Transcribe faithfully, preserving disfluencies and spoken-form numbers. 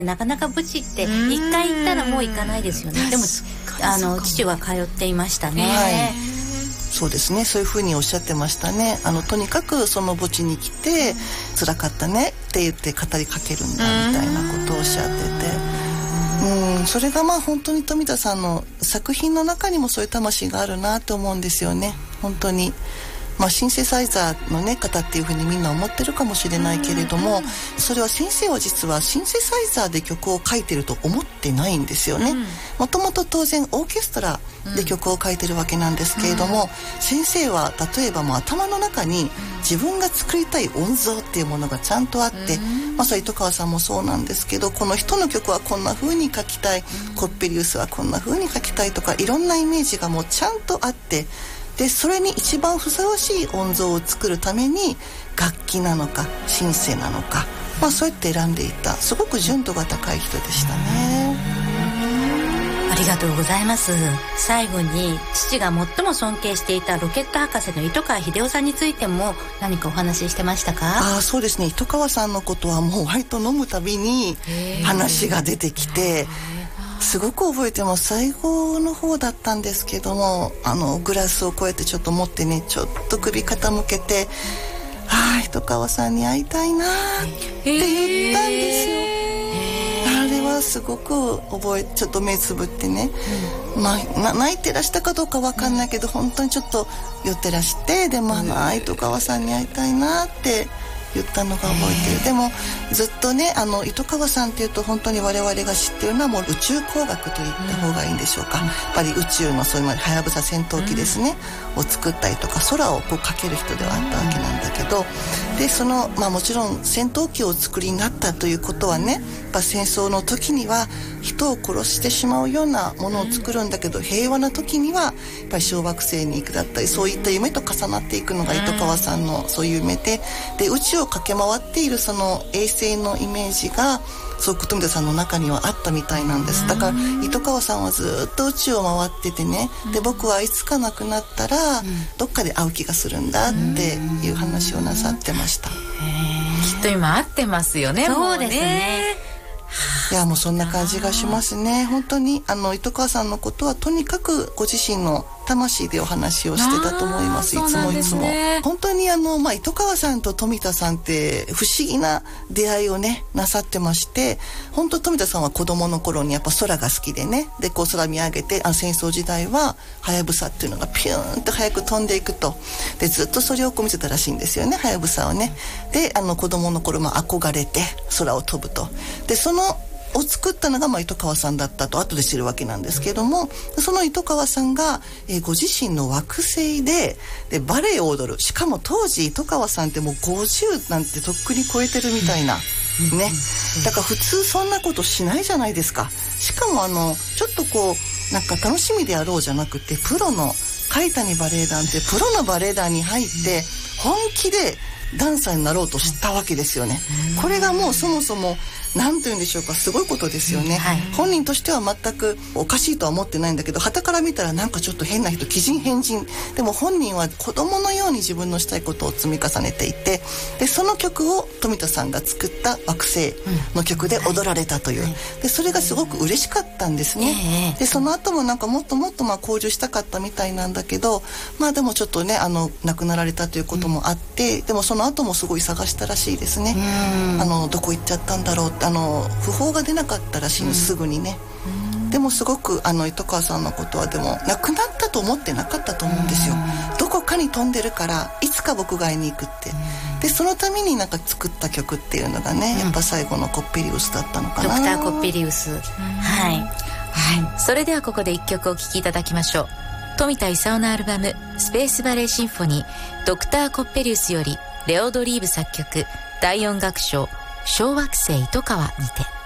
なかなかブチって一回行ったらもう行かないですよね。でもあの父は通っていましたね、 はい、そうですね、そういうふうにおっしゃってましたね。あのとにかくその墓地に来て辛かったねって言って語りかけるんだみたいなことをおっしゃってて、うん、それがまあ本当に富田さんの作品の中にもそういう魂があるなと思うんですよね。本当にまあ、シンセサイザーの、ね、方っていうふうにみんな思ってるかもしれないけれども、それは先生は実はシンセサイザーで曲を書いてると思ってないんですよね。もともと当然オーケストラで曲を書いてるわけなんですけれども、先生は例えばもう頭の中に自分が作りたい音像っていうものがちゃんとあって、まあ、それ糸川さんもそうなんですけど、この人の曲はこんな風に書きたい、コッペリウスはこんな風に書きたいとか、いろんなイメージがもうちゃんとあって、でそれに一番ふさわしい音像を作るために楽器なのかシンセなのか、まあ、そうやって選んでいた、すごく純度が高い人でしたね。 ありがとうございます。最後に父が最も尊敬していたロケット博士の糸川英夫さんについても何かお話ししてましたか？ あ、そうですね、糸川さんのことはもう割と飲むたびに話が出てきて、すごく覚えてます。最後の方だったんですけども、あのグラスをこうやってちょっと持ってね、ちょっと首傾けて、ああ糸川さんに会いたいなって言ったんですよ。あれはすごく覚え、ちょっと目つぶってね、うん、まあ、泣いてらしたかどうか分かんないけど、うん、本当にちょっと寄ってらして、でもあの糸川さんに会いたいなって言ったのが覚えてる。でもずっとね、あの糸川さんっていうと本当に我々が知ってるのはもう宇宙工学と言った方がいいんでしょうか、うん、やっぱり宇宙のそういうはやぶさ戦闘機ですね、うん、を作ったりとか空をこうかける人ではあったわけなんだけど、でその、まあ、もちろん戦闘機をお作りになったということはね、やっぱ戦争の時には人を殺してしまうようなものを作るんだけど、平和な時にはやっぱり小惑星に行くだったり、そういった夢と重なっていくのが糸川さんのそういう夢で、で宇宙を駆け回っているその衛星のイメージがそう富田さんの中にはあったみたいなんです。だから糸川さんはずっと宇宙を回っててね、で僕はいつか亡くなったらどっかで会う気がするんだっていう話をなさってました。きっと今合ってますよね。 そうですね。 いやもうそんな感じがしますね。本当にあの糸川さんのことはとにかくご自身の魂でお話をしてたと思います。いつもいつも本当にあの、まあ、糸川さんと富田さんって不思議な出会いをねなさってまして、本当富田さんは子供の頃にやっぱ空が好きでね、でこう空見上げて、あの戦争時代ははやぶさっていうのがピューンと早く飛んでいくと、でずっとそれをこう見てたらしいんですよね、はやぶさをね。であの子供の頃、まあ、憧れて空を飛ぶと、でそのを作ったのがまあ糸川さんだったと後で知るわけなんですけども、その糸川さんが、えー、ご自身の惑星で、でバレエを踊る、しかも当時糸川さんってもうごじゅうなんてとっくに超えてるみたいな、ね、だから普通そんなことしないじゃないですか。しかもあのちょっとこうなんか楽しみであろうじゃなくて、プロの海谷バレエ団ってプロのバレエ団に入って本気でダンサーになろうとしたわけですよね。これがもうそもそも何て言うんでしょうか、すごいことですよね、はい、本人としては全くおかしいとは思ってないんだけど、傍から見たらなんかちょっと変な人、奇人変人、でも本人は子供のように自分のしたいことを積み重ねていて、でその曲を富田さんが作った惑星の曲で踊られたという、でそれがすごく嬉しかったんですね。でその後もなんかもっともっとまあ交流したかったみたいなんだけど、まあでもちょっとねあの亡くなられたということもあって、うん、でもその後もすごい探したらしいですね。あのどこ行っちゃったんだろうって、あの訃報が出なかったらしいの、すぐにね。でもすごくあの糸川さんのことはでも亡くなったと思ってなかったと思うんですよ。どこかに飛んでるからいつか僕が会いに行くって、でそのためになんか作った曲っていうのがね、やっぱ最後のコッペリウスだったのかな。 ドクターコッペリウス、はい、 はい、それではここで一曲お聴きいただきましょう。富田勲のアルバムスペースバレーシンフォニードクターコッペリウスよりレオドリーブ作曲第四楽章小惑星糸川にて。